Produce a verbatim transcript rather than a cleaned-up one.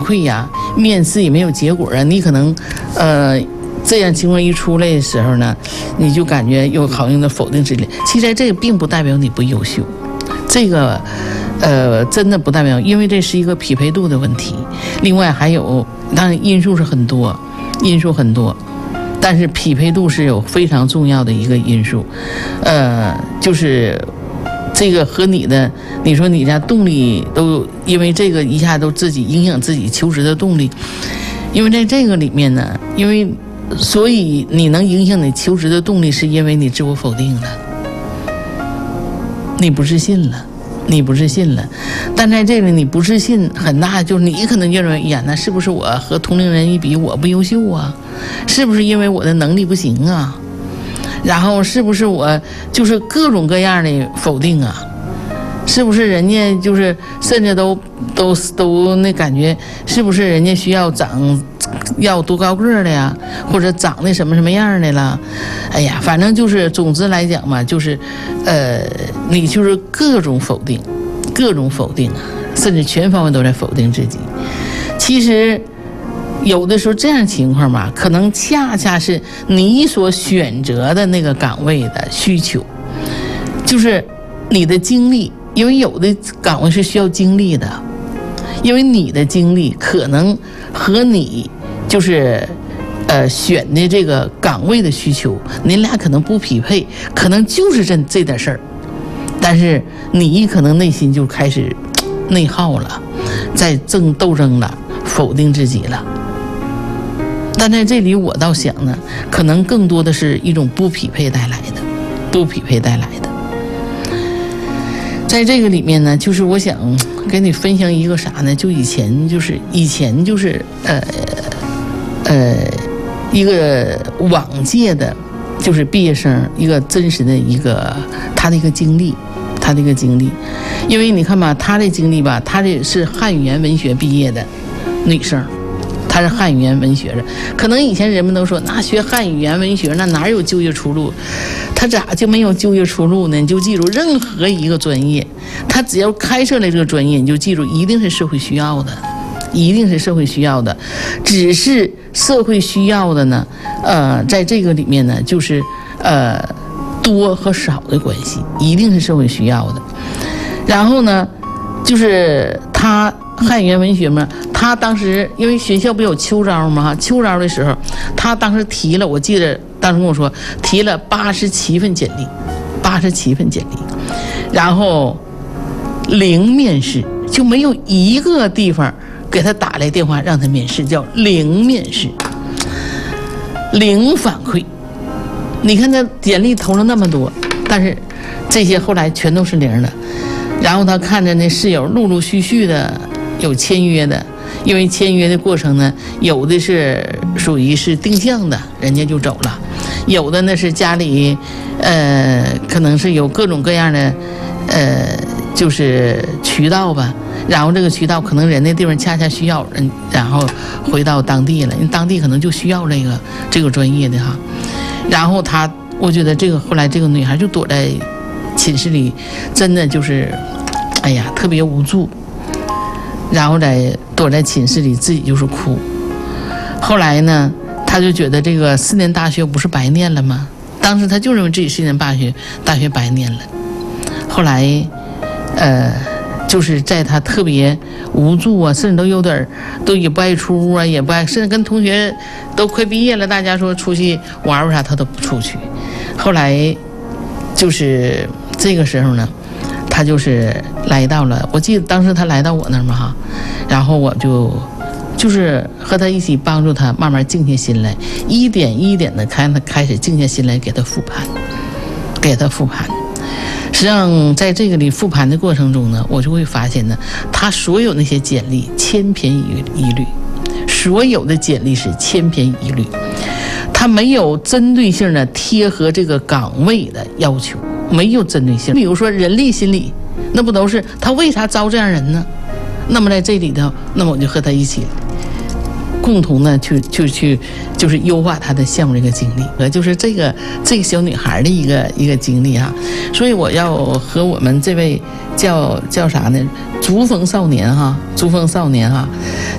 馈呀，面试也没有结果啊，你可能，呃，这样情况一出来的时候呢，你就感觉有好像的否定之力。其实这个并不代表你不优秀，这个，呃，真的不代表，因为这是一个匹配度的问题。另外还有，当然因素是很多，因素很多。但是匹配度是有非常重要的一个因素，呃，就是这个和你的，你说你家动力都因为这个一下都自己影响自己求职的动力，因为在这个里面呢，因为所以你能影响你求职的动力，是因为你自我否定了，你不自信了。你不自信了，但在这里你不自信很大，就是你可能认为呀，那是不是我和同龄人一比我不优秀啊？是不是因为我的能力不行啊？然后是不是我就是各种各样的否定啊？是不是人家就是甚至都都都那感觉，是不是人家需要长要多高个的呀，或者长得什么什么样的了？哎呀，反正就是总之来讲嘛，就是呃，你就是各种否定，各种否定啊，甚至全方位都在否定自己。其实有的时候这样情况嘛，可能恰恰是你所选择的那个岗位的需求，就是你的经历。因为有的岗位是需要经历的，因为你的经历可能和你就是呃选的这个岗位的需求，你俩可能不匹配，可能就是这这点事儿，但是你可能内心就开始内耗了，在争斗争了，否定自己了。但在这里我倒想呢，可能更多的是一种不匹配带来的，不匹配带来的。在这个里面呢，就是我想跟你分享一个啥呢？就以前就是以前就是呃呃一个往届的，就是毕业生一个真实的一个他的一个经历，他的一个经历。因为你看吧，他的经历吧，他这是汉语言文学毕业的女生。她是汉语言文学的，可能以前人们都说，那学汉语言文学那哪有就业出路？他咋就没有就业出路呢？你就记住，任何一个专业，他只要开设了这个专业，你就记住，一定是社会需要的，一定是社会需要的。只是社会需要的呢，呃，在这个里面呢，就是呃多和少的关系，一定是社会需要的。然后呢，就是他汉语言文学嘛。他当时因为学校不有秋招吗？秋招的时候，他当时提了，我记得当时跟我说提了八十七份简历，八十七份简历，然后零面试，就没有一个地方给他打来电话让他面试，叫零面试，零反馈。你看他简历投了那么多，但是这些后来全都是零的。然后他看着那室友陆陆续续的有签约的。因为签约的过程呢，有的是属于是定向的，人家就走了；有的呢是家里，呃，可能是有各种各样的，呃，就是渠道吧。然后这个渠道可能人那地方恰恰需要人，然后回到当地了，因为当地可能就需要这个这个专业的哈。然后他，我觉得这个后来这个女孩就躲在寝室里，真的就是，哎呀，特别无助。然后在躲在寝室里自己就是哭。后来呢，他就觉得这个四年大学不是白念了吗？当时他就认为自己四年大学大学白念了。后来，呃，就是在他特别无助啊，甚至都有点都也不爱出屋啊，也不爱，甚至跟同学都快毕业了，大家说出去玩玩啥，他都不出去。后来，就是这个时候呢。他就是来到了，我记得当时他来到我那儿嘛哈，然后我就就是和他一起帮助他慢慢静下心来，一点一点的开开始静下心来给他复盘，给他复盘。实际上在这个里复盘的过程中呢，我就会发现呢，他所有那些简历千篇一律，所有的简历是千篇一律，他没有针对性的贴合这个岗位的要求。没有针对性，比如说人力心理，那不都是他为啥招这样人呢？那么在这里头，那么我就和他一起共同的去去去，就是优化他的项目这个经历，呃，就是这个这个小女孩的一个一个经历哈。所以我要和我们这位叫叫啥呢？竹风少年哈，竹风少年哈。